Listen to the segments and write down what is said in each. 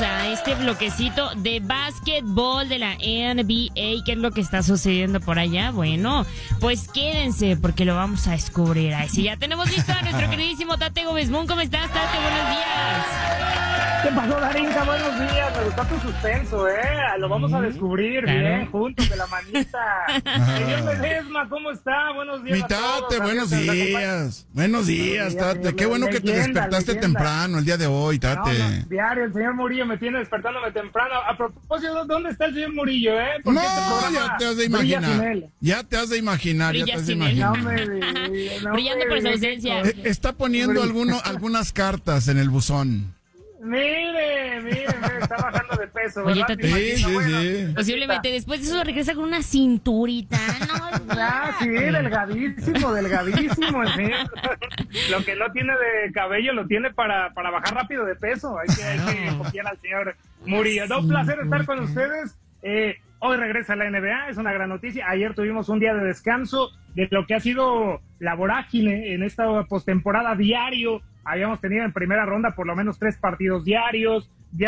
a este bloquecito de básquetbol de la NBA. ¿Qué es lo que está sucediendo por allá? Bueno, pues quédense porque lo vamos a descubrir. Así ya tenemos listo a nuestro queridísimo Tate Gómez Moon. ¿Cómo estás, Tate? Buenos días. ¿Qué pasó, Darinka? Buenos días. Me gustó tu suspenso, Lo vamos a descubrir bien, juntos, de la manita. Señor Ledesma, ¿cómo está? Buenos días. Mi Tate, buenos días. Buenos días, Tate. Qué bueno que te despertaste temprano el día de hoy, Tate. No, diario, el señor Murillo me tiene despertándome temprano. A propósito, ¿dónde está el señor Murillo, No, ya te has de imaginar. Ya te has de imaginar. Brillando por su ausencia. Está poniendo algunas cartas en el buzón. Mire, está bajando de peso. Oye, sí. Posiblemente después de eso regresa con una cinturita, ¿no? Sí, delgadísimo, sí. Lo que no tiene de cabello lo tiene para bajar rápido de peso. Hay que copiar al señor Murillo. Un placer estar con ustedes. Hoy regresa la NBA, es una gran noticia. Ayer tuvimos un día de descanso de lo que ha sido la vorágine en esta postemporada diario. Habíamos tenido en primera ronda por lo menos 3 partidos diarios,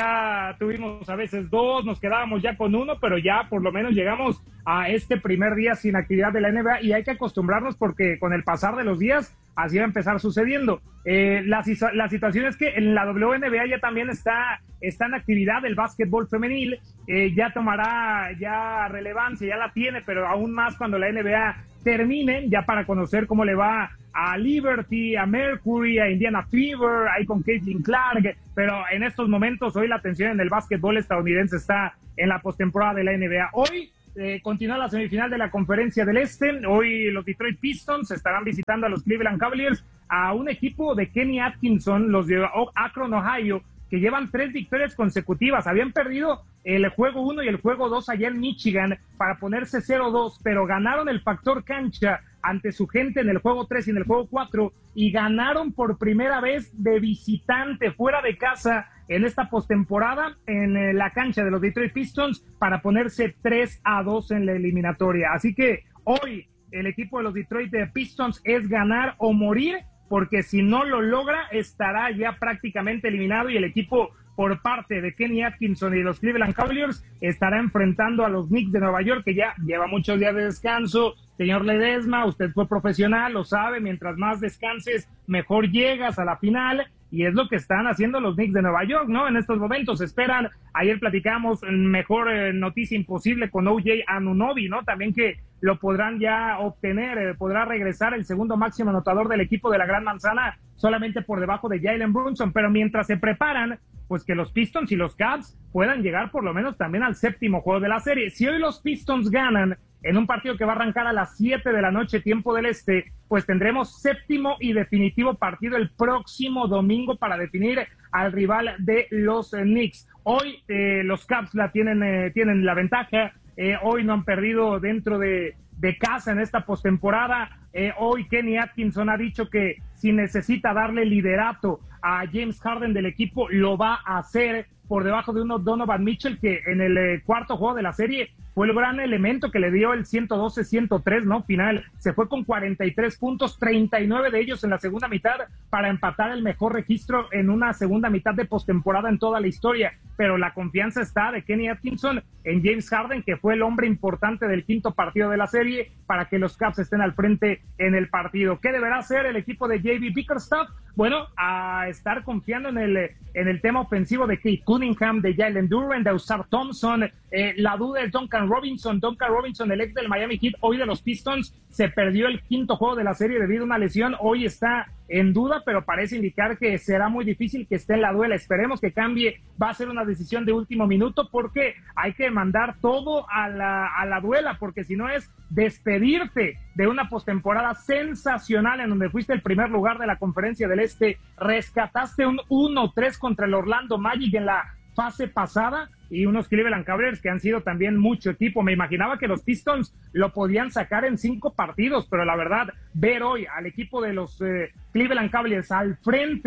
ya tuvimos a veces 2, nos quedábamos ya con 1, pero ya por lo menos llegamos a este primer día sin actividad de la NBA y hay que acostumbrarnos porque con el pasar de los días así va a empezar sucediendo. La situación es que en la WNBA ya también está en actividad el básquetbol femenil, ya tomará ya relevancia, ya la tiene, pero aún más cuando la NBA termine, ya para conocer cómo le va a Liberty, a Mercury, a Indiana Fever, ahí con Caitlin Clark, pero en estos momentos hoy la atención en el básquetbol estadounidense está en la postemporada de la NBA. Hoy continúa la semifinal de la Conferencia del Este. Hoy los Detroit Pistons estarán visitando a los Cleveland Cavaliers, a un equipo de Kenny Atkinson, los de Akron, Ohio, que llevan 3 victorias consecutivas. Habían perdido el juego 1 y el juego 2 allá en Michigan para ponerse 0-2, pero ganaron el factor cancha ante su gente en el juego 3 y en el juego 4 y ganaron por primera vez de visitante fuera de casa en esta postemporada en la cancha de los Detroit Pistons para ponerse 3-2 en la eliminatoria. Así que hoy el equipo de los Detroit Pistons es ganar o morir, porque si no lo logra estará ya prácticamente eliminado y el equipo por parte de Kenny Atkinson y los Cleveland Cavaliers estará enfrentando a los Knicks de Nueva York, que ya lleva muchos días de descanso. Señor Ledesma, usted fue profesional, lo sabe, mientras más descanses, mejor llegas a la final, y es lo que están haciendo los Knicks de Nueva York, ¿no? En estos momentos esperan, ayer platicamos, mejor noticia imposible con OJ Anunoby, ¿no? También que lo podrán ya obtener, podrá regresar el segundo máximo anotador del equipo de la Gran Manzana, solamente por debajo de Jalen Brunson, pero mientras se preparan, pues que los Pistons y los Cavs puedan llegar por lo menos también al 7º juego de la serie. Si hoy los Pistons ganan en un partido que va a arrancar a las 7 de la noche, tiempo del este, pues tendremos 7º y definitivo partido el próximo domingo para definir al rival de los Knicks. Hoy los Cavs tienen la ventaja, hoy no han perdido dentro de casa en esta postemporada. Hoy Kenny Atkinson ha dicho que si necesita darle liderato a James Harden del equipo, lo va a hacer por debajo de uno Donovan Mitchell, que en el cuarto juego de la serie fue el gran elemento que le dio el 112-103, ¿no? Final, se fue con 43 puntos, 39 de ellos en la segunda mitad para empatar el mejor registro en una segunda mitad de postemporada en toda la historia, pero la confianza está de Kenny Atkinson en James Harden, que fue el hombre importante del quinto partido de la serie para que los Cavs estén al frente en el partido. ¿Qué deberá hacer el equipo de J.B. Bickerstaff? Bueno, a estar confiando en el tema ofensivo de Kate Cunningham, de Jalen Duren, de Ausar Thompson, la duda de Duncan Robinson, el ex del Miami Heat, hoy de los Pistons, se perdió el quinto juego de la serie debido a una lesión, hoy está en duda, pero parece indicar que será muy difícil que esté en la duela. Esperemos que cambie, va a ser una decisión de último minuto porque hay que mandar todo a la duela, porque si no es despedirte de una postemporada sensacional en donde fuiste el primer lugar de la Conferencia del Este, rescataste un 1-3 contra el Orlando Magic en la fase pasada y unos Cleveland Cavaliers que han sido también mucho equipo. Me imaginaba que los Pistons lo podían sacar en 5 partidos, pero la verdad, ver hoy al equipo de los Cleveland Cavaliers al frente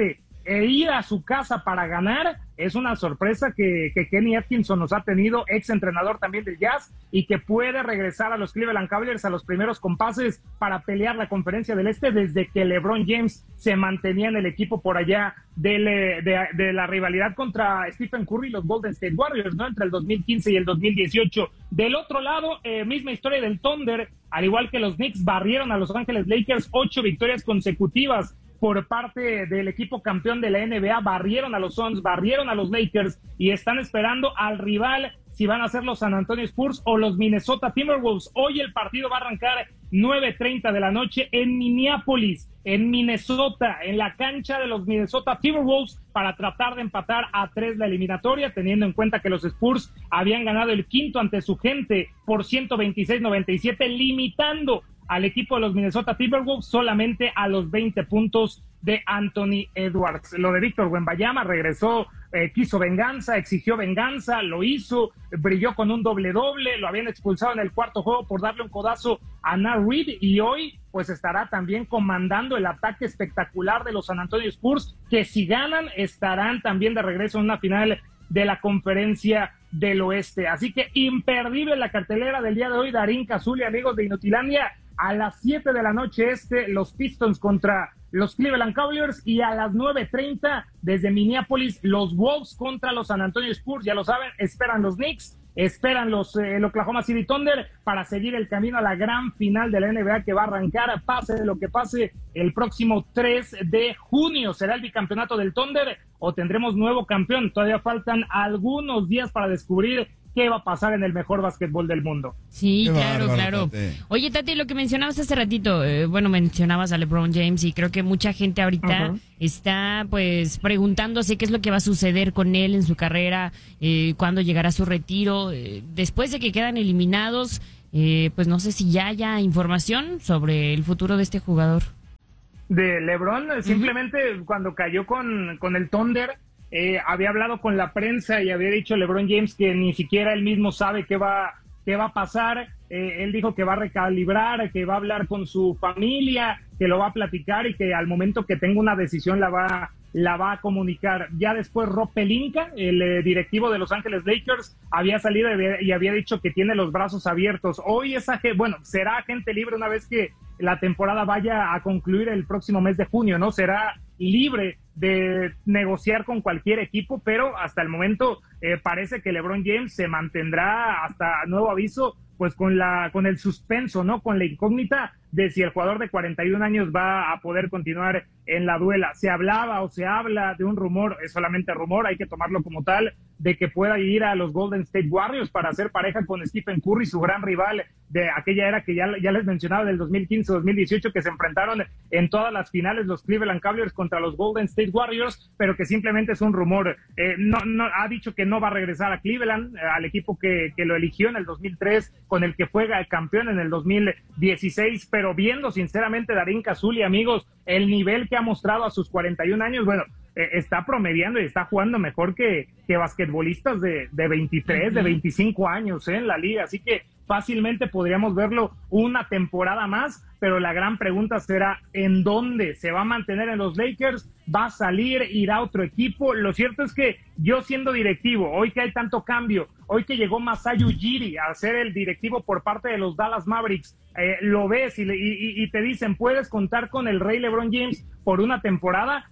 e ir a su casa para ganar es una sorpresa que Kenny Atkinson nos ha tenido, ex entrenador también del Jazz, y que puede regresar a los Cleveland Cavaliers a los primeros compases para pelear la Conferencia del Este desde que LeBron James se mantenía en el equipo por allá de la rivalidad contra Stephen Curry y los Golden State Warriors, ¿no? Entre el 2015 y el 2018. Del otro lado, misma historia del Thunder, al igual que los Knicks barrieron a Los Ángeles Lakers, 8 victorias consecutivas por parte del equipo campeón de la NBA, barrieron a los Suns, barrieron a los Lakers y están esperando al rival si van a ser los San Antonio Spurs o los Minnesota Timberwolves. Hoy el partido va a arrancar 9:30 de la noche en Minneapolis, en Minnesota, en la cancha de los Minnesota Timberwolves, para tratar de empatar a 3 la eliminatoria, teniendo en cuenta que los Spurs habían ganado el quinto ante su gente por 126-97, limitando al equipo de los Minnesota Timberwolves solamente a los 20 puntos de Anthony Edwards. Lo de Víctor Wembanyama, regresó, quiso venganza, exigió venganza, lo hizo, brilló con un doble-doble, lo habían expulsado en el cuarto juego por darle un codazo a Nat Reed, y hoy pues estará también comandando el ataque espectacular de los San Antonio Spurs, que si ganan estarán también de regreso en una final de la Conferencia del Oeste. Así que imperdible la cartelera del día de hoy. Darín Cazuli, amigos de Inutilandia, a las 7 de la noche los Pistons contra los Cleveland Cavaliers, y a las 9:30 desde Minneapolis los Wolves contra los San Antonio Spurs. Ya lo saben, esperan los Knicks, esperan el Oklahoma City Thunder para seguir el camino a la gran final de la NBA que va a arrancar, pase lo que pase, el próximo 3 de junio. ¿Será el bicampeonato del Thunder o tendremos nuevo campeón? Todavía faltan algunos días para descubrir qué va a pasar en el mejor básquetbol del mundo. Sí, Qué claro, bárbaro, claro. Tati. Oye, Tati, lo que mencionabas hace ratito, mencionabas a LeBron James, y creo que mucha gente ahorita está pues preguntándose qué es lo que va a suceder con él en su carrera, cuándo llegará su retiro, después de que quedan eliminados, pues no sé si ya haya información sobre el futuro de este jugador. De LeBron, simplemente cuando cayó con el Thunder, había hablado con la prensa y había dicho LeBron James que ni siquiera él mismo sabe qué va a pasar. Él dijo que va a recalibrar, que va a hablar con su familia, que lo va a platicar y que al momento que tenga una decisión la va a comunicar. Ya después Rob Pelinka, el directivo de Los Ángeles Lakers, había salido y había dicho que tiene los brazos abiertos. Hoy será agente libre una vez que la temporada vaya a concluir el próximo mes de junio, ¿no? Será libre de negociar con cualquier equipo, pero hasta el momento parece que LeBron James se mantendrá hasta nuevo aviso, pues con el suspenso, ¿no? Con la incógnita de si el jugador de 41 años va a poder continuar en la duela. Se hablaba o se habla de un rumor, es solamente rumor, hay que tomarlo como tal, de que pueda ir a los Golden State Warriors para hacer pareja con Stephen Curry, su gran rival de aquella era que ya les mencionaba, del 2015-2018, que se enfrentaron en todas las finales los Cleveland Cavaliers contra los Golden State Warriors, pero que simplemente es un rumor. No ha dicho que no va a regresar a Cleveland, al equipo que lo eligió en el 2003, con el que fue campeón en el 2016, pero viendo sinceramente Darín Cazuli, amigos, el nivel que ha mostrado a sus 41 años, bueno, está promediando y está jugando mejor que basquetbolistas de 23, de 25 años en la liga, así que fácilmente podríamos verlo una temporada más, pero la gran pregunta será ¿en dónde? ¿Se va a mantener en los Lakers? ¿Va a salir? ¿Irá a otro equipo? Lo cierto es que yo, siendo directivo, hoy que hay tanto cambio, hoy que llegó Masai Ujiri a ser el directivo por parte de los Dallas Mavericks, lo ves y te dicen, puedes contar con el rey LeBron James por una temporada,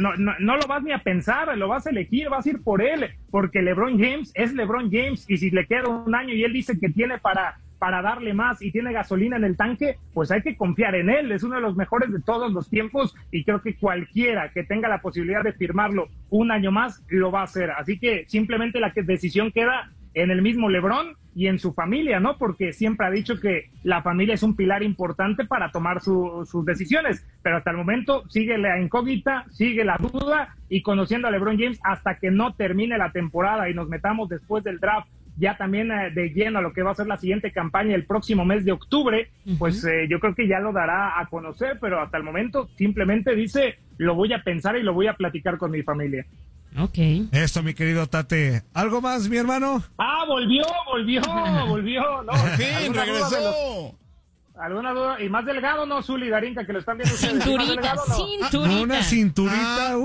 no lo vas ni a pensar, lo vas a elegir, vas a ir por él, porque LeBron James es LeBron James, y si le queda un año y él dice que tiene para darle más y tiene gasolina en el tanque, pues hay que confiar en él. Es uno de los mejores de todos los tiempos, y creo que cualquiera que tenga la posibilidad de firmarlo un año más lo va a hacer. Así que simplemente la decisión queda en el mismo LeBron y en su familia, ¿no? Porque siempre ha dicho que la familia es un pilar importante para tomar sus decisiones, pero hasta el momento sigue la incógnita, sigue la duda, y conociendo a LeBron James, hasta que no termine la temporada y nos metamos después del draft ya también de lleno a lo que va a ser la siguiente campaña el próximo mes de octubre, pues yo creo que ya lo dará a conocer, pero hasta el momento simplemente dice, lo voy a pensar y lo voy a platicar con mi familia. Ok. Eso, mi querido Tate. ¿Algo más, mi hermano? Volvió. No, Por fin, regresó. ¿Alguna duda? ¿Y más delgado no, Zuli, Darinka, que lo están viendo ustedes? Cinturita, ¿Más delgado, no? cinturita. Una cinturita,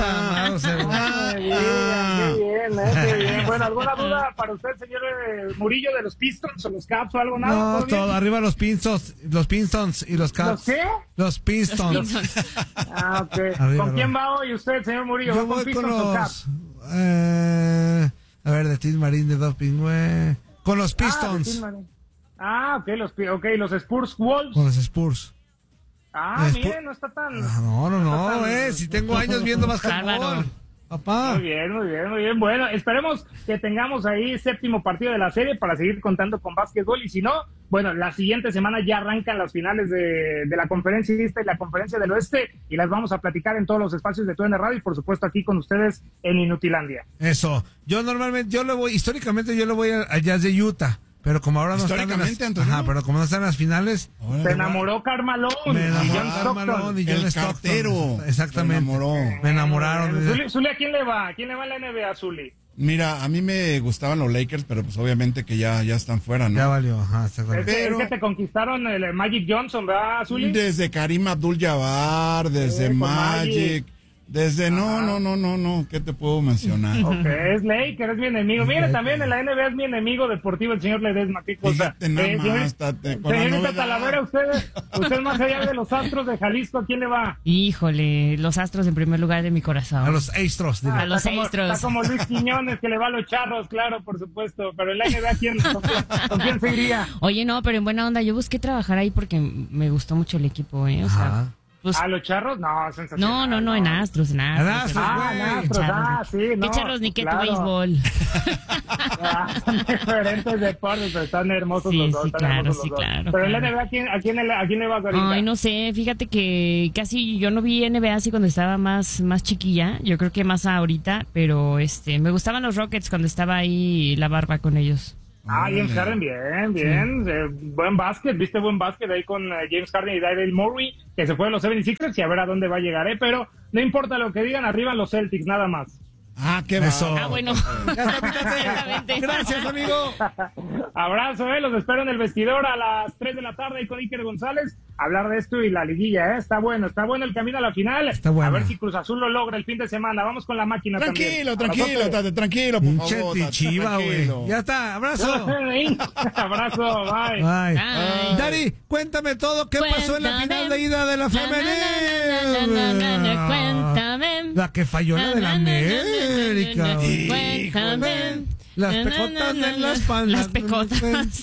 Qué bien. Bueno, ¿alguna duda para usted, señor Murillo, de los Pistons o los Caps o algo? No, todo arriba los Pistons y los Caps. ¿Los qué? Los Pistons. Los Pistons. Ok. Arriba, ¿Con quién va hoy usted, señor Murillo? Yo ¿Va con voy con Pistons o Caps? los... a ver, de Tim Marín, de Doping, con los Pistons. Los Spurs Wolves. Con los Spurs. Miren, no está tan... No, si tengo años viendo básquetbol. Papá. Muy bien. Bueno, esperemos que tengamos ahí séptimo partido de la serie para seguir contando con básquetbol, y si no, bueno, la siguiente semana ya arrancan las finales de la conferencia este y la conferencia del oeste, y las vamos a platicar en todos los espacios de TUDN Radio y por supuesto aquí con ustedes en Inutilandia. Eso. Históricamente yo le voy al Jazz de Utah. Pero como ahora no están pero como no están en las finales, se enamoró Carmelo y John Stockton. Exactamente. Me enamoraron. Zuli, ¿a quién le va? ¿A quién le va en la NBA, Zuli? Mira, a mí me gustaban los Lakers, pero pues obviamente que ya están fuera, ¿no? Ya valió, exactamente. Es que te conquistaron el Magic Johnson, ¿verdad, Zuli? Desde Karim Abdul-Jabbar, desde Magic. Desde no, ¿qué te puedo mencionar? Ok, es Laker, es mi enemigo. Mire, también en la NBA es mi enemigo deportivo, el señor Ledesma, qué cosa. Señorita Talavera, usted más allá de los Astros de Jalisco, ¿a quién le va? Híjole, los Astros en primer lugar de mi corazón. A los Astros. A los Astros. Está como Luis Quiñones, que le va a los Charros, claro, por supuesto. Pero en la NBA, ¿con quién se iría? Oye, no, pero en buena onda, yo busqué trabajar ahí porque me gustó mucho el equipo, o sea... Pues, ¿los Charros? No, sensacional. No, en Astros. En Astros, sí, no. ¿Qué Charros ni qué tu béisbol? Son diferentes deportes, pero están hermosos los dos. Claro. Pero en la NBA, ¿a quién le vas ahorita? Ay, no sé, fíjate que casi yo no vi NBA así cuando estaba más chiquilla, yo creo que más ahorita, pero me gustaban los Rockets cuando estaba ahí la barba con ellos. James Harden, bien. Sí. Buen básquet, viste buen básquet ahí con James Harden y Daryl Morey, que se fue a los 76ers y a ver a dónde va a llegar, pero no importa lo que digan, arriba los Celtics, nada más. Qué beso. Bueno. Gracias, amigo. Abrazo, los espero en el vestidor a las 3 de la tarde con Iker González. Hablar de esto y la liguilla, Está bueno el camino a la final. A ver si Cruz Azul lo logra el fin de semana. Vamos con la máquina tranquilo, Tate, tranquilo, por favor. Pinche Chiva, güey. Ya está, abrazo. Abrazo, bye. Dari, cuéntame todo, ¿qué pasó en la final de ida de la femenil? Cuéntame. La que falló la de la América. Cuéntame. Las pecotas en las palmas. Las pecotas.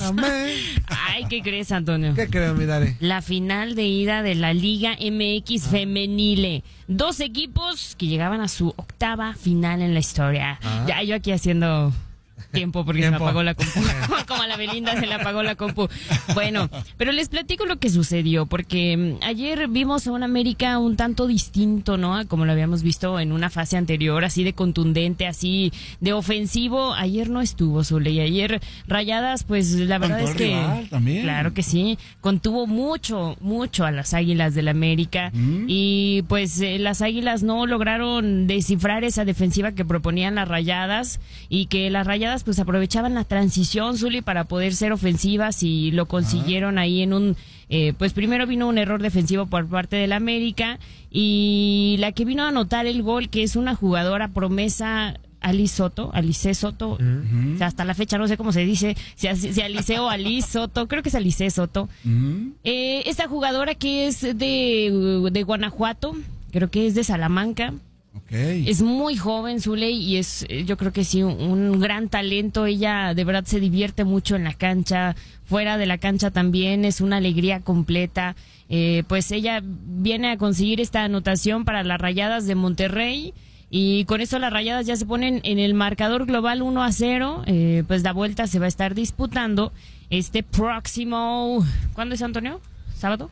Ay, ¿qué crees, Antonio? ¿Qué creo, mi Dari? La final de ida de la Liga MX Femenile. 2 equipos que llegaban a su 8ª final en la historia. Ya yo aquí haciendo tiempo porque se me apagó la compu. Como a la Belinda se le apagó la compu. Bueno, pero les platico lo que sucedió, porque ayer vimos a un América un tanto distinto, ¿no? Como lo habíamos visto en una fase anterior, así de contundente, así de ofensivo. Ayer no estuvo, Zule, y ayer Rayadas, pues la verdad es que... También. Claro que sí, contuvo mucho a las Águilas del América, y pues las Águilas no lograron descifrar esa defensiva que proponían las Rayadas, y que las Rayadas pues aprovechaban la transición, Zuli, para poder ser ofensivas, y lo consiguieron ahí en un... pues primero vino un error defensivo por parte del América, y la que vino a anotar el gol, que es una jugadora promesa, Alice Soto, o sea, hasta la fecha no sé cómo se dice, si Alice o Alice Soto, creo que es Alice Soto. Esta jugadora que es de Guanajuato, creo que es de Salamanca. Es muy joven, Zule, y es, yo creo que sí, un gran talento. Ella de verdad se divierte mucho en la cancha, fuera de la cancha también, es una alegría completa. Pues ella viene a conseguir esta anotación para las Rayadas de Monterrey, y con eso las Rayadas ya se ponen en el marcador global 1-0. Pues la vuelta se va a estar disputando este próximo... ¿Cuándo es, Antonio? ¿Sábado?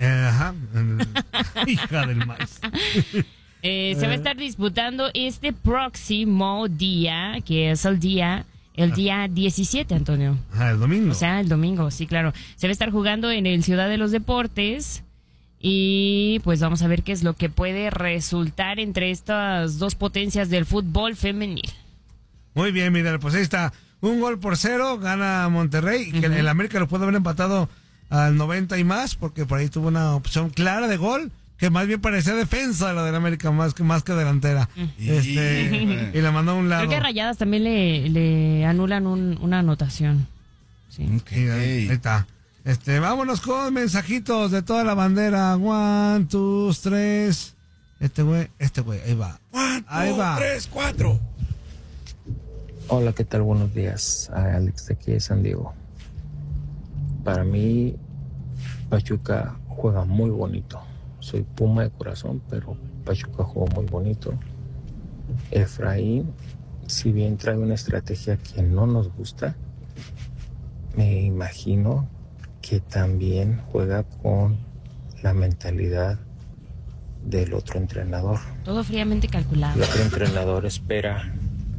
Hija del maíz. Se va a estar disputando este próximo día, que es el día 17, Antonio. El domingo. O sea, el domingo, sí, claro. Se va a estar jugando en el Ciudad de los Deportes, y pues vamos a ver qué es lo que puede resultar entre estas dos potencias del fútbol femenil. Muy bien, mira, pues ahí está. 1-0, gana Monterrey, que el América lo puede haber empatado al 90 y más, porque por ahí tuvo una opción clara de gol, que más bien parecía defensa de la del América, más que delantera. Y la mandó a un lado. Creo que a Rayadas también le anulan una anotación. Sí. Okay. Ahí está. Vámonos con mensajitos de toda la bandera. 1, 2, 3. Este güey, ahí va. 1, 2, 3, 4. Hola, ¿qué tal? Buenos días. Alex de aquí de San Diego. Para mí, Pachuca juega muy bonito. Soy Puma de corazón, pero Pachuca juega muy bonito. Efraín, si bien trae una estrategia que no nos gusta, me imagino que también juega con la mentalidad del otro entrenador. Todo fríamente calculado. El otro entrenador espera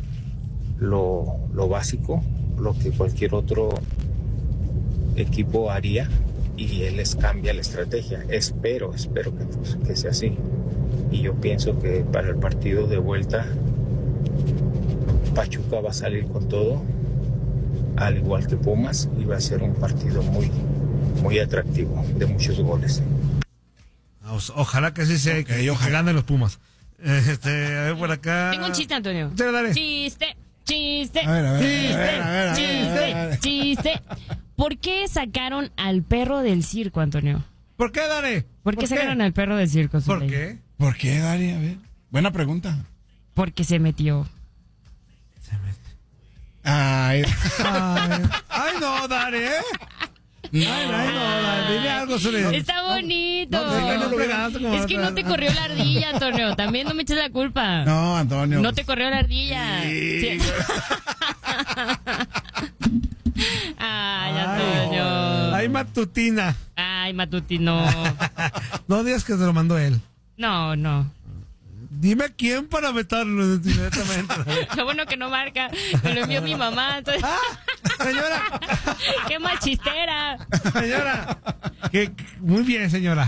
lo básico, lo que cualquier otro equipo haría, y él les cambia la estrategia. Espero que sea así. Y yo pienso que para el partido de vuelta Pachuca va a salir con todo, al igual que Pumas, y va a ser un partido muy, muy atractivo, de muchos goles. Ojalá que así sea, que ganen los Pumas. A ver por acá. Tengo un chiste, Antonio. Sí, dale. Chiste. A ver. Chiste. ¿Por qué sacaron al perro del circo, Antonio? ¿Por qué, Dani? ¿Por qué sacaron al perro del circo? ¿Por qué? ¿Por qué, Dani? A ver. Buena pregunta. Porque se metió. Ay, no, Dani, Ay, no, Dani, dile algo sobre eso. Está bonito. No, es que no te corrió la ardilla, Antonio. También no me eches la culpa. No, Antonio. No te corrió la ardilla. Sí. Ay, Antonio. Ay, Matutina. Ay, Matutino. No digas que se lo mandó él. No. Dime quién para vetarlo inmediatamente. Lo bueno que no marca. Me lo envió mi mamá. Entonces... Señora. ¡Qué machistera! Señora. Muy bien, señora.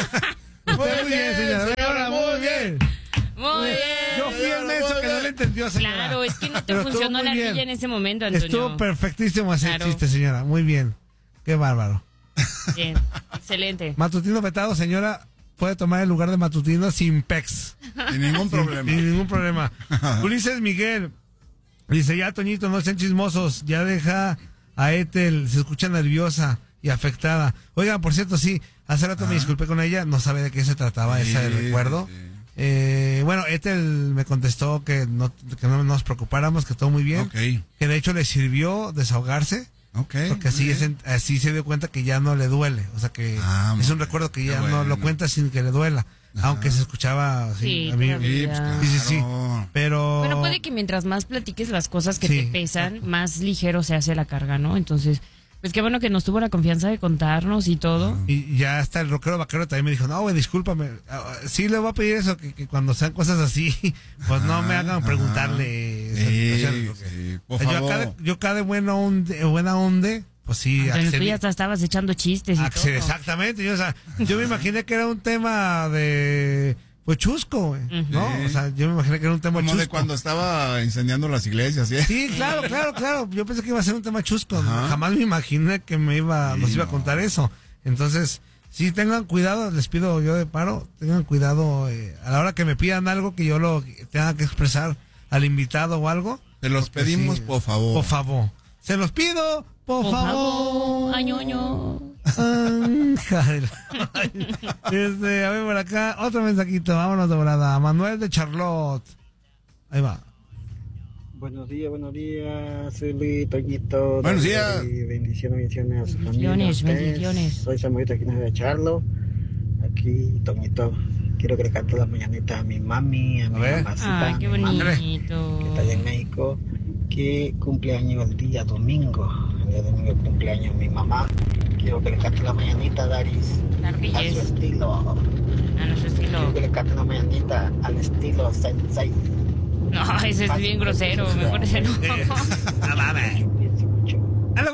Muy bien, señora. Muy bien. Muy bien. Yo fui el menso que no le entendió, señora. Claro, es que no te funcionó la ardilla en ese momento, Antonio. Estuvo perfectísimo ese chiste, señora. Muy bien. Qué bárbaro. Bien, excelente. Matutino vetado, señora. Puede tomar el lugar de Matutino sin pex. Sin ningún problema. Sin ningún problema. Ulises Miguel dice, ya, Toñito, no estén chismosos. Ya deja a Ethel. Se escucha nerviosa y afectada. Oigan, por cierto, sí. Hace rato me disculpé con ella. No sabe de qué se trataba ese recuerdo. Sí. Bueno, Ethel me contestó que no nos preocupáramos, que todo muy bien. Okay. Que de hecho le sirvió desahogarse. Okay, porque así se dio cuenta que ya no le duele. O sea que es un recuerdo que ya no lo cuenta sin que le duela. Ajá. Aunque se escuchaba así. Sí, a mí, sí. Pero puede que mientras más platiques las cosas que te pesan, más ligero se hace la carga, ¿no? Entonces, pues qué bueno que nos tuvo la confianza de contarnos y todo. Y ya hasta el rockero vaquero también me dijo, no, güey, discúlpame. Sí le voy a pedir eso, que cuando sean cosas así, pues no me hagan preguntarle. Por favor. Yo cada buena onda, pues sí. Tú ya hasta estabas echando chistes y todo. Exactamente. Yo me imaginé que era un tema de... Pues chusco, güey, ¿no? O sea, yo me imaginé que era un tema como chusco. De cuando estaba incendiando las iglesias, ¿sí? Sí, claro. Yo pensé que iba a ser un tema chusco. Jamás me imaginé que nos iba a contar eso. Entonces, sí, tengan cuidado, les pido yo de paro, tengan cuidado a la hora que me pidan algo que yo lo tenga que expresar al invitado o algo. Te los pedimos, por favor. Por favor. Se los pido, por favor. Añoño. A ver por acá, otro mensajito, vámonos de volada. Manuel de Charlotte. Ahí va. Buenos días, soy Luis, Toñito. Buenos días. Bendiciones a su familia. Bendiciones. Soy Samuel aquí de Charlotte. Aquí, Toñito, quiero que le cante las mañanitas a mi mami, a mi mamacita. Ay, qué bonito. Que está allá en México, que cumpleaños el día domingo. El día domingo cumpleaños mi mamá. Quiero que le cante la mañanita, Daris. Claro que a su estilo. A nuestro estilo. Quiero que le cante la mañanita al estilo Sensei. No, ese es bien grosero. Mejor ese no. No mames.